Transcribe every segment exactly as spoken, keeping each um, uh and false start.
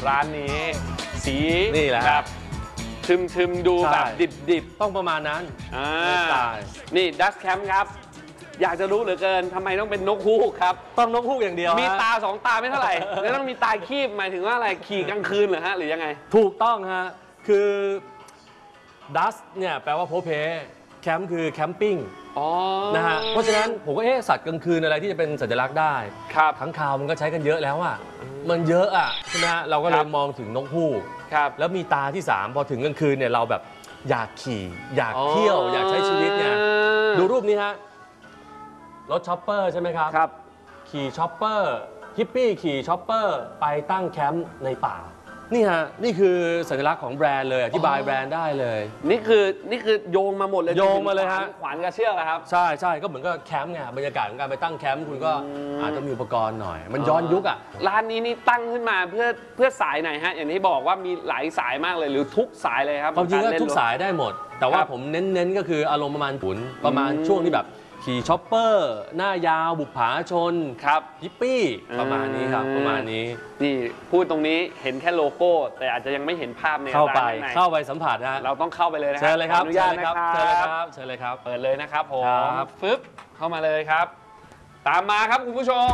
ร้านนี้สีนี่แหละแบบทึมๆดูแบบดิบๆต้องประมาณนั้นอ่านี่ดัสแคมป์ครับอยากจะรู้เหลือเกินทำไมต้องเป็นนกฮูกครับต้องนกฮูกอย่างเดียวมีตาสองตาไม่เท่าไหร่แล้วต้องมีตาคีบหมายถึงว่าอะไรขี่กลางคืนเหรอฮะหรือยังไงถูกต้องฮะคือดัสเนี่ยแปลว่าโพเพแคมป์คือแคมปิ้งนะฮะเพราะฉะนั้นผมก็เอ๊ะสัตว์กลางคืนอะไรที่จะเป็นสัญลักษณ์ได้ครับทั้งคาวมันก็ใช้กันเยอะแล้วอ่ะมันเยอะอ่ะใช่ไหมฮะเราก็เลยมองถึงนกฮูกแล้วมีตาที่สามพอถึงกลางคืนเนี่ยเราแบบอยากขี่อยากเที่ยวอยากใช้ชีวิตเนี่ยดูรูปนี้ฮะรถช็อปเปอร์ใช่ไหมครับครับขี่ช็อปเปอร์ฮิปปี้ขี่ช็อปเปอร์ไปตั้งแคมป์ในป่านี่ฮะนี่คือสัญลักษณ์ของแบรนด์เลยอธิบายแบรนด์ได้เลยนี่คือนี่คือโยงมาหมดเลยโยงมาเลยฮะขวานกระเชือกครับใช่ใช่ก็เหมือนกับแคมป์ไงบรรยากาศของการไปตั้งแคมป์คุณก็อาจจะมีอุปกรณ์หน่อยมันย้อนยุคอ่ะร้านนี้นี่ตั้งขึ้นมาเพื่อเพื่อสายไหนฮะอย่างที่บอกว่ามีหลายสายมากเลยหรือทุกสายเลยครับความจริงก็ทุกสายได้หมดแต่ว่าผมเน้นๆก็คืออารมณ์ประมาณขุนประมาณช่วงที่แบบขี่ช็อปเปอร์หน้ายาวบุปผาชนครับฮิปปี้ประมาณนี้ครับประมาณนี้นี่พูดตรงนี้เห็นแค่โลโก้แต่อาจจะยังไม่เห็นภาพในเข้าไปในเข้าไปสัมผัสนะเราต้องเข้าไปเลยนะเชิญเลยครับอนุญาตนะครับเชิญเลยครับเชิญเลยครับเปิดเลยนะครับผมฟึบเข้ามาเลยครับ ตามมาครับคุณผู้ชม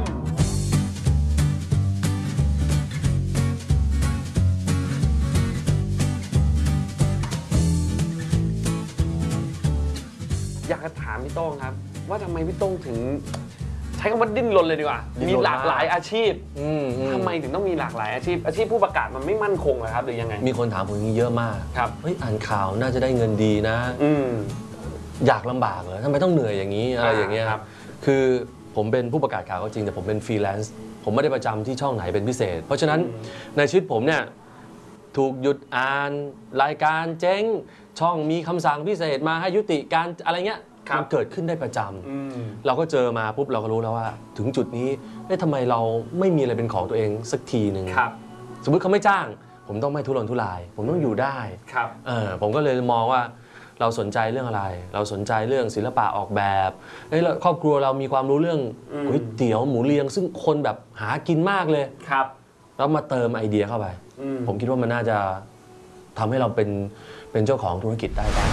อยากจะถามพี่โต้งครับว่าทำไมพี่โต้งถึงใช้คำว่าดิ้นรนเลยดีกว่ามีหลากหลายอาชีพทำไมถึงต้องมีหลากหลายอาชีพอาชีพผู้ประกาศมันไม่มั่นคงเหรอครับหรือยังไงมีคนถามผมอย่างนี้เยอะมากครับเฮ้ยอ่านข่าวน่าจะได้เงินดีนะอยากลำบากเหรอทำไมต้องเหนื่อยอย่างนี้อะไรอย่างเงี้ยคือผมเป็นผู้ประกาศข่าวก็จริงแต่ผมเป็นฟรีแลนซ์ผมไม่ได้ประจำที่ช่องไหนเป็นพิเศษเพราะฉะนั้นในชีวิตผมเนี่ยถูกหยุดอ่านรายการเจ๊งช่องมีคำสั่งพิเศษมาให้ยุติการอะไรเงี้ยมันเกิดขึ้นได้ประจำเราก็เจอมาปุ๊บเราก็รู้แล้วว่าถึงจุดนี้เอ๊ะทำไมเราไม่มีอะไรเป็นของตัวเองสักทีหนึ่งสมมุติเขาไม่จ้างผมต้องไม่ทุรนทุรายผมต้องอยู่ได้เออผมก็เลยมองว่าเราสนใจเรื่องอะไรเราสนใจเรื่องศิลปะออกแบบเฮ้ยครอบครัวเรามีความรู้เรื่องก๋วยเตี๋ยวหมูเรียงซึ่งคนแบบหากินมากเลยแล้วมาเติมไอเดียเข้าไปผมคิดว่ามันน่าจะทำให้เราเป็นเป็นเจ้าของธุรกิจได้บ้าง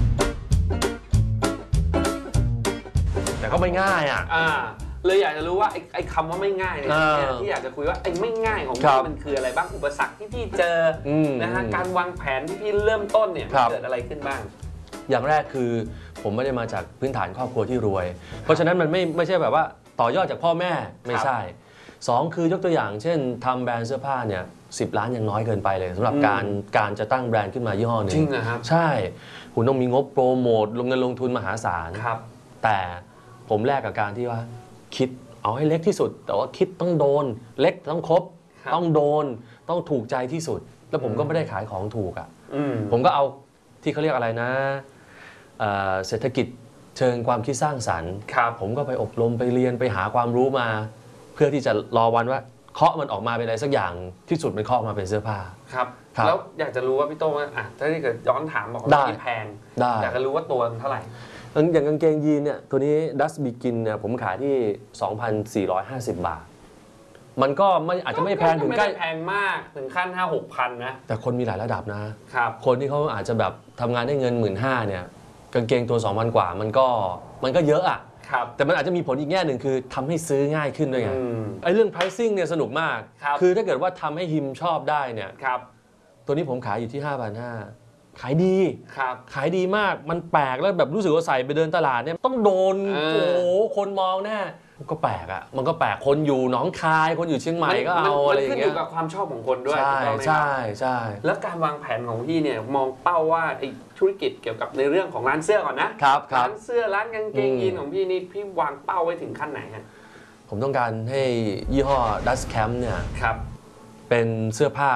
แต่ก็ไม่ง่ายอ่ะเลยอยากจะรู้ว่าไอ้ไอ้คำว่าไม่ง่ายเนี่ยที่อยากจะคุยว่าไอ้ไม่ง่ายของพี่มันคืออะไรบ้างอุปสรรคที่พี่เจอนะฮะการวางแผนที่พี่เริ่มต้นเนี่ยเกิดอะไรขึ้นบ้างอย่างแรกคือผมไม่ได้มาจากพื้นฐานครอบครัวที่รวยเพราะฉะนั้นมันไม่ไม่ใช่แบบว่าต่อยอดจากพ่อแม่ไม่ใช่สองคือยกตัวอย่างเช่นทำแบรนด์เสื้อผ้าเนี่ยสิบล้านยังน้อยเกินไปเลยสำหรับการการจะตั้งแบรนด์ขึ้นมายี่ห้อหนึ่งจริงนะครับใช่คุณต้องมีงบโปรโมทลงเงินลงทุนมหาศาลแต่ผมแลกกับการที่ว่าคิดเอาให้เล็กที่สุดแต่ว่าคิดต้องโดนเล็กต้องครบต้องโดนต้องถูกใจที่สุดแล้วผมก็ไม่ได้ขายของถูกอ่ะผมก็เอาที่เขาเรียกอะไรนะเศรษฐกิจเชิงความคิดสร้างสรรค์ผมก็ไปอบรมไปเรียนไปหาความรู้มาเพื่อที่จะรอวันว่าเคาะมันออกมาเป็นอะไรสักอย่างที่สุดมันเคาะมาเป็นเสื้อผ้าครับแล้วอยากจะรู้ว่าพี่โต้งอ่ะถ้าที่เกิดย้อนถามบอกว่าที่แพงอยากจะรู้ว่าตัวเท่าไหร่อย่างกางเกงยีนเนี่ยตัวนี้ Dust Begin เนี่ยผมขายที่ สองพันสี่ร้อยห้าสิบ บาทมันก็ไม่อาจจะไม่แพงถึงใกล้แพงมากถึงขั้น ห้าหกพัน นะแต่คนมีหลายระดับนะครับคนที่เขาอาจจะแบบทำงานได้เงิน หนึ่งหมื่นห้าพัน เนี่ยกางเกงตัว สองพัน กว่ามันก็มันก็เยอะอ่ะแต่มันอาจจะมีผลอีกแง่หนึ่งคือทำให้ซื้อง่ายขึ้นด้วยไงไอ้เรื่อง pricing เนี่ยสนุกมากคือถ้าเกิดว่าทำให้ฮิมชอบได้เนี่ยตัวนี้ผมขายอยู่ที่ ห้าพันห้าร้อยขายดีขายดีมากมันแปลกแล้วแบบรู้สึกว่าใส่ไปเดินตลาดเนี่ยต้องโดนโอ้โหคนมองแน่ก็แปลกอ่ะมันก็แปลกคนอยู่หนองคายคนอยู่เชียงใหม่ก็เอาอะไรอย่างเงี้ยมันขึ้นอยู่กับความชอบของคนด้วยใช่ใช่ใช่แล้วการวางแผนของพี่เนี่ยมองเป้าว่าไอ้ธุรกิจเกี่ยวกับในเรื่องของร้านเสื้อก่อนนะครับร้านเสื้อร้านกางเกงยีนของพี่นี่พี่วางเป้าไว้ถึงขั้นไหนฮะผมต้องการให้ยี่ห้อ Dust Camp เนี่ยเป็นเสื้อผ้า